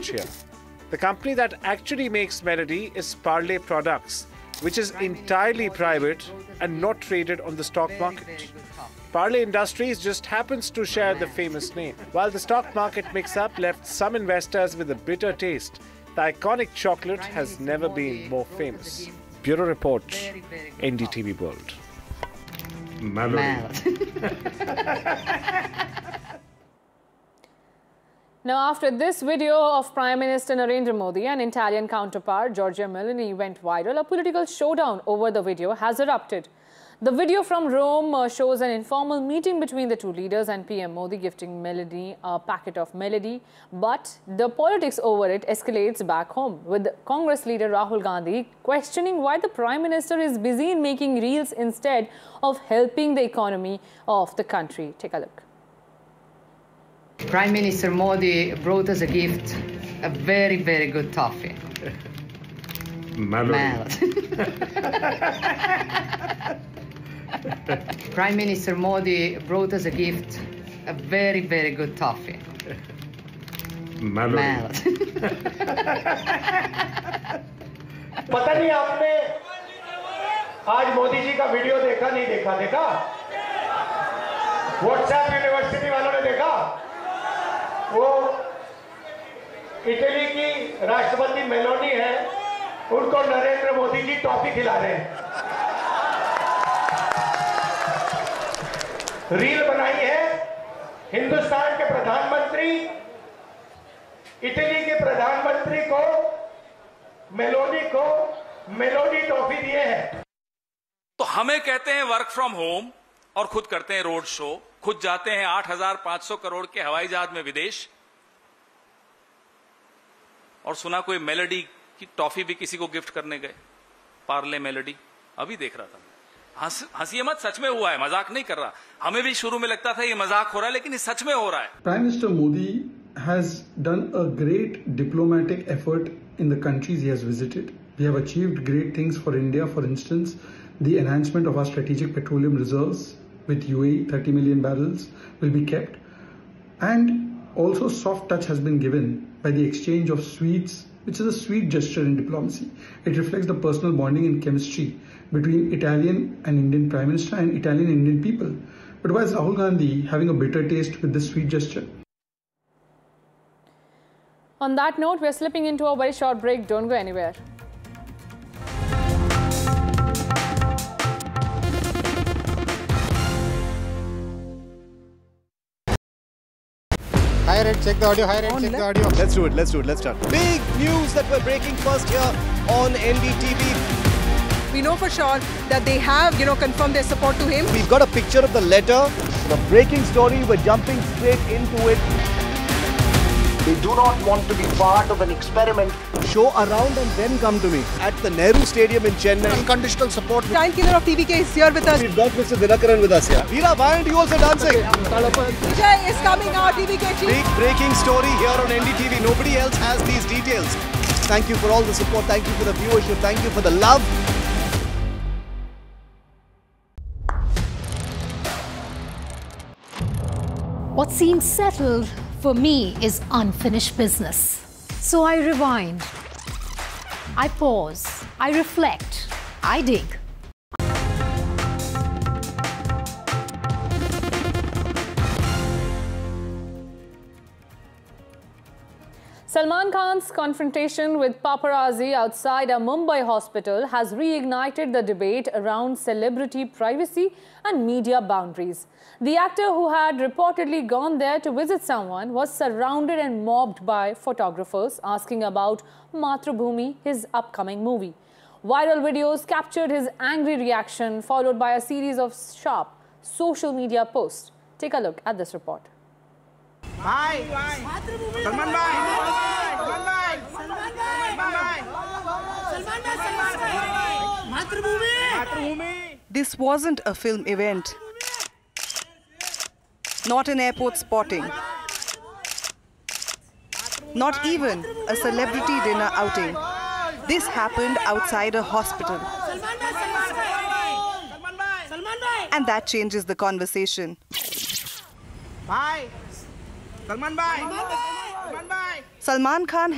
here. The company that actually makes Melody is Parle Products, which is entirely private and not traded on the stock market. Parle Industries just happens to share the famous name. While the stock market mix-up left some investors with a bitter taste, the iconic chocolate has never been more famous. Bureau Report, NDTV World. Now, after this video of Prime Minister Narendra Modi and Italian counterpart Giorgia Meloni went viral, a political showdown over the video has erupted. The video from Rome shows an informal meeting between the two leaders and PM Modi gifting Melody a packet of Melody. But the politics over it escalates back home, with Congress leader Rahul Gandhi questioning why the Prime Minister is busy in making reels instead of helping the economy of the country. Take a look. Prime Minister Modi brought us a gift, a very, very good toffee. Prime Minister Modi brought us a gift, a very, very good toffee. पता नहीं आपने आज मोदी जी का video देखा नहीं देखा WhatsApp university वालों ने देखा वो इटली की राष्ट्रपति मेलोनी है उनको नरेंद्र मोदी जी टॉफी खिला रहे हैं रील बनाई है हिंदुस्तान के प्रधानमंत्री इटली के प्रधानमंत्री को मेलोडी टॉफी दिए हैं। तो हमें कहते हैं वर्क फ्रॉम होम और खुद करते हैं रोड शो, खुद जाते हैं 8,500 करोड़ के हवाई जहाज में विदेश, और सुना कोई मेलोडी की टॉफी भी किसी को गिफ्ट करने गए। पार्ले मेलोडी अभी देख रहा था। हंसी मत, सच में हुआ है, मजाक नहीं कर रहा। हमें भी शुरू में लगता था ये मजाक हो रहा है, लेकिन ये सच में हो रहा है। Prime minister Modi has done a great diplomatic effort in the countries he has visited. We have achieved great things for India. For instance, the enhancement of our strategic petroleum reserves with UAE, 30 million barrels will be kept. And also soft touch has been given by the exchange of sweets, which is a sweet gesture in diplomacy. It reflects the personal bonding and chemistry between Italian and Indian Prime Minister and Italian and Indian people. But why is Rahul Gandhi having a bitter taste with this sweet gesture? On that note, we are slipping into a very short break. Don't go anywhere. Hi Red, check the audio. Hi Red, check the audio. Let's do it. Let's start. Big news that we're breaking first here on NDTV. We know for sure that they have, confirmed their support to him. We've got a picture of the letter. The breaking story, we're jumping straight into it. They do not want to be part of an experiment. Show around and then come to me at the Nehru Stadium in Chennai. Unconditional support. Giant killer of TVK is here with us. We've got Mr. Dinakaran with us here. Veera, why aren't you also dancing? Vijay is coming now, TVK chief. Big breaking story here on NDTV. Nobody else has these details. Thank you for all the support. Thank you for the viewership. Thank you for the love. What seems settled for me is unfinished business. So I rewind, I pause, I reflect, I dig. Salman Khan's confrontation with paparazzi outside a Mumbai hospital has reignited the debate around celebrity privacy and media boundaries. The actor, who had reportedly gone there to visit someone, was surrounded and mobbed by photographers asking about Mathrubhumi, his upcoming movie. Viral videos captured his angry reaction, followed by a series of sharp social media posts. Take a look at this report. Bye. Salman bhai. Salman bhai. Mathrubhumi. This wasn't a film event. Not an airport spotting. Not even a celebrity dinner outing. This happened outside a hospital. And that changes the conversation. Bye. Salman bhai. Salman bhai. Salman Khan